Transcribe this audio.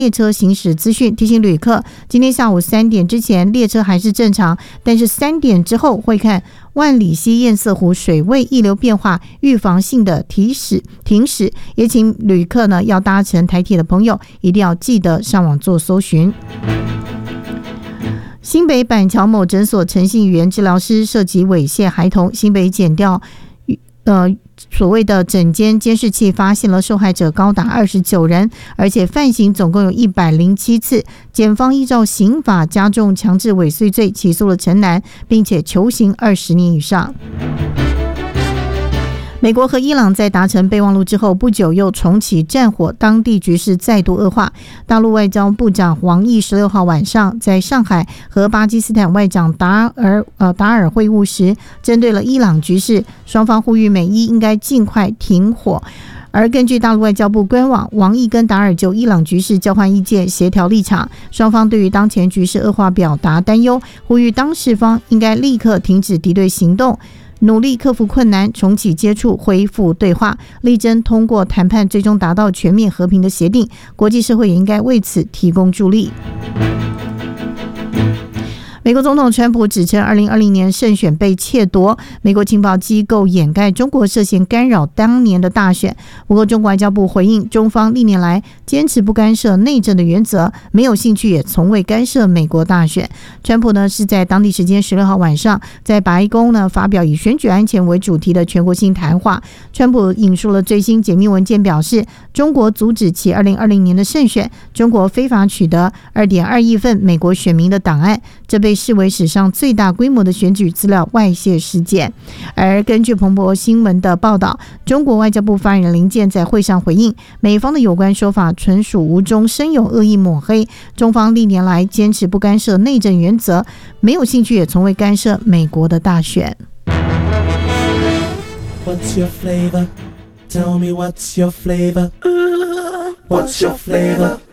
列车行驶资讯，提醒旅客今天下午3点之前列车还是正常，但是3点之后会看万里溪堰塞湖水位溢流变化，预防性的停驶。也请旅客呢要搭乘台铁的朋友一定要记得上网做搜寻。新北板桥某诊所陈姓语言治疗师涉及猥亵孩童，新北检调所谓的整间监视器发现了受害者高达29人，而且犯行总共有107次。检方依照刑法加重强制猥亵罪起诉了陈男，并且求刑20年以上。美国和伊朗在达成备忘录之后不久又重启战火，当地局势再度恶化。大陆外交部长王毅16号晚上在上海和巴基斯坦外长达尔会晤时，针对了伊朗局势，双方呼吁美伊应该尽快停火。而根据大陆外交部官网，王毅跟达尔就伊朗局势交换意见，协调立场。双方对于当前局势恶化表达担忧，呼吁当事方应该立刻停止敌对行动，努力克服困难，重启接触，恢复对话，力争通过谈判最终达到全面和平的协定。国际社会也应该为此提供助力。美国总统川普指称2020年胜选被窃夺，美国情报机构掩盖中国涉嫌干扰当年的大选。不过中国外交部回应，中方历年来坚持不干涉内政的原则，没有兴趣也从未干涉美国大选。川普呢是在当地时间16号晚上在白宫呢发表以选举安全为主题的全国性谈话。川普引述了最新解密文件，表示中国阻止其2020年的胜选，中国非法取得2.2亿份美国选民的档案，这被视为史上最大规模的选举资料外泄事件。而根据彭博新闻的报道，中国外交部发言人林健在会上回应，美方的有关说法纯属无中生有，恶意抹黑。中方历年来坚持不干涉内政原则，没有兴趣也从未干涉美国的大选。 What's your flavor? Tell me what's your flavor? What's your flavor?